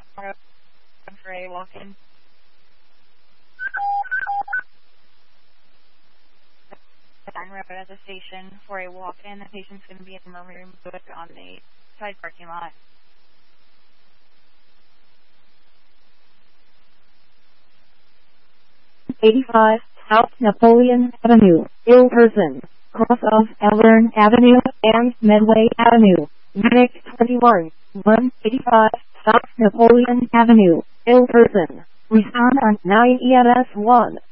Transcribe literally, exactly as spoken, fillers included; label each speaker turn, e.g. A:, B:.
A: For a walk-in. Road at the station for a walk-in. The patient's going to be in the room on the side parking lot.
B: eighty-five South Napoleon Avenue, Ilverston, cross of Elvern Avenue and Medway Avenue. Unit twenty-one, one eighty-five South Napoleon Avenue, Ilverston. Respond on nine E M S one.